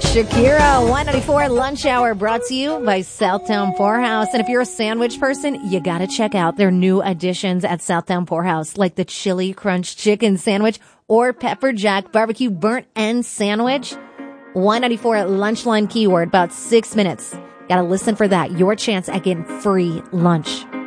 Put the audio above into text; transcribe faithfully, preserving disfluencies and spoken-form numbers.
Shakira, one ninety-four Lunch Hour, brought to you by Southtown Poorhouse. And if you're a sandwich person, you gotta check out their new additions at Southtown Poorhouse, like the Chili Crunch Chicken Sandwich or Pepper Jack Barbecue Burnt End Sandwich. one ninety-four Lunchline keyword, about six minutes. Gotta listen for that. Your chance at getting free lunch.